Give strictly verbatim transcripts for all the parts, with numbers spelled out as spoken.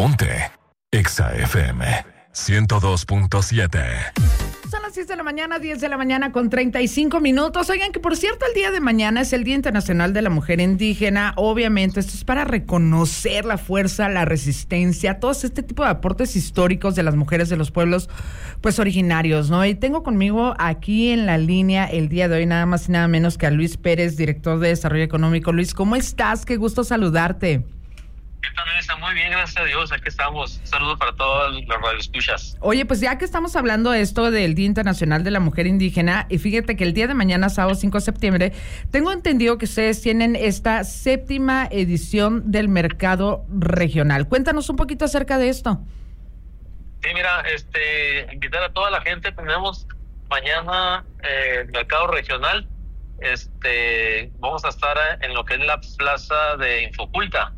Ponte Exa F M ciento dos punto siete. Son las seis de la mañana, diez de la mañana con treinta y cinco minutos. Oigan, que por cierto el día de mañana es el Día Internacional de la Mujer Indígena. Obviamente esto es para reconocer la fuerza, la resistencia, todos este tipo de aportes históricos de las mujeres de los pueblos pues originarios, ¿no? Y tengo conmigo aquí en la línea el día de hoy nada más y nada menos que a Luis Pérez, director de Desarrollo Económico. Luis, ¿cómo estás? Qué gusto saludarte. ¿Qué tal, Elisa? Muy bien, gracias a Dios. Aquí estamos. Un saludo para todos los radioescuchas. Oye, pues ya que estamos hablando de esto del Día Internacional de la Mujer Indígena, y fíjate que el día de mañana, sábado cinco de septiembre, tengo entendido que ustedes tienen esta séptima edición del mercado regional. Cuéntanos un poquito acerca de esto. Sí, mira, este, invitar a toda la gente. Tenemos mañana eh, el mercado regional. Este, vamos a estar en lo que es la plaza de Infoculta.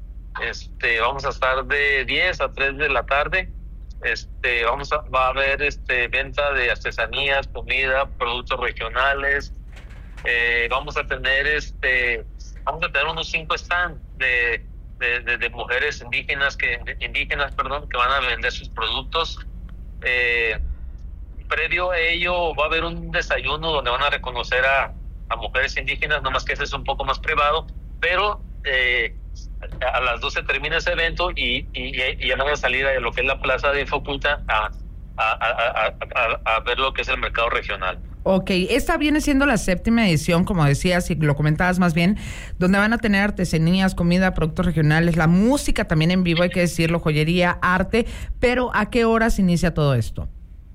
Este, vamos a estar de diez a tres de la tarde. Este, vamos a, va a haber este venta de artesanías, comida, productos regionales. Eh, vamos a tener este, vamos a tener unos cinco stands de, de, de, de mujeres indígenas que indígenas, perdón, que van a vender sus productos. Eh, previo a ello va a haber un desayuno donde van a reconocer a, a mujeres indígenas, nomás que ese es un poco más privado, pero eh, a las doce termina ese evento y, y, y ya van a salir a lo que es la plaza de Infoculta a, a, a, a, a ver lo que es el mercado regional. Ok, esta viene siendo la séptima edición, como decías y lo comentabas más bien, donde van a tener artesanías, comida, productos regionales, la música también en vivo, hay que decirlo, joyería, arte, pero ¿a qué horas inicia todo esto?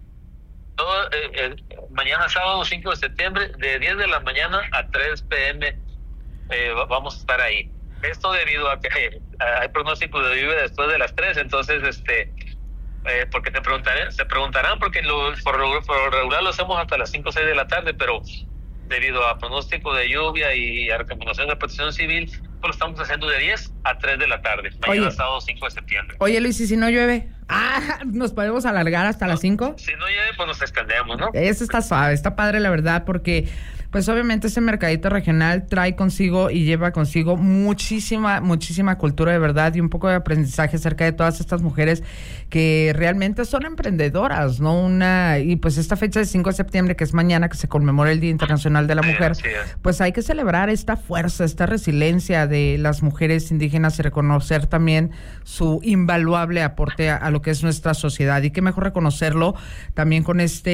Todo, eh, eh, mañana sábado cinco de septiembre, de diez de la mañana a tres pe eme, eh, vamos a estar ahí. Esto debido a que eh, hay pronóstico de lluvia después de las tres, entonces, este, eh, porque te preguntaré, se preguntarán, porque lo, por, por regular lo hacemos hasta las cinco o seis de la tarde, pero debido a pronóstico de lluvia y a recomendación de protección civil, pues lo estamos haciendo de diez a tres de la tarde, mañana sábado cinco de septiembre. Oye, Luis, ¿y si no llueve? Ah, ¿nos podemos alargar hasta no, las cinco? Si no llueve, pues nos extendemos, ¿no? Eso está suave, está padre, la verdad, porque pues obviamente ese mercadito regional trae consigo y lleva consigo muchísima, muchísima cultura de verdad y un poco de aprendizaje acerca de todas estas mujeres que realmente son emprendedoras, ¿no? Una, y pues esta fecha de cinco de septiembre, que es mañana, que se conmemora el Día Internacional de la Mujer, sí, pues hay que celebrar esta fuerza, esta resiliencia de las mujeres indígenas y reconocer también su invaluable aporte a, a lo que es nuestra sociedad. Y qué mejor reconocerlo también con este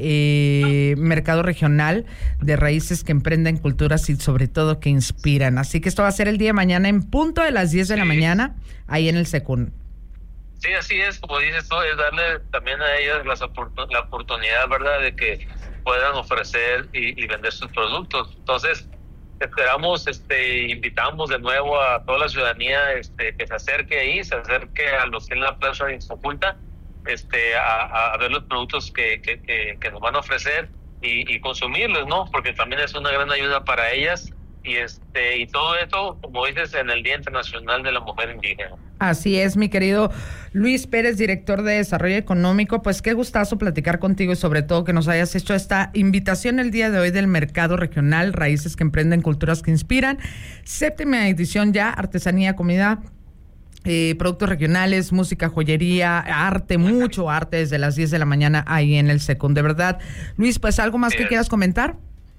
eh, mercado regional de raíces que emprenden culturas y sobre todo que inspiran. Así que esto va a ser el día de mañana en punto de las diez de sí. la mañana, ahí en el Secún. Sí, así es, como dices tú, es darle también a ellas las opor- la oportunidad, ¿verdad?, de que puedan ofrecer y, y vender sus productos. Entonces, esperamos, este, invitamos de nuevo a toda la ciudadanía este, que se acerque ahí, se acerque a lo que es la plaza de Infoculta, este, a, a ver los productos que, que, que, que nos van a ofrecer y, y consumirlos, ¿no? Porque también es una gran ayuda para ellas. Y este y todo esto, como dices, en el Día Internacional de la Mujer Indígena. Así es, mi querido Luis Pérez, director de Desarrollo Económico. Pues qué gustazo platicar contigo y sobre todo que nos hayas hecho esta invitación el día de hoy del mercado regional, raíces que emprenden, culturas que inspiran. Séptima edición ya, artesanía, comida, eh, productos regionales, música, joyería, arte, mucho arte desde las diez de la mañana ahí en el Secún. De verdad, Luis, pues algo más sí, que quieras comentar.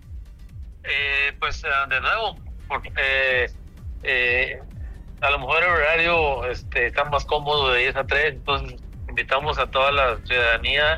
Eh, pues uh, de nuevo, porque eh, eh, a lo mejor el horario este, está más cómodo de diez a tres, entonces invitamos a toda la ciudadanía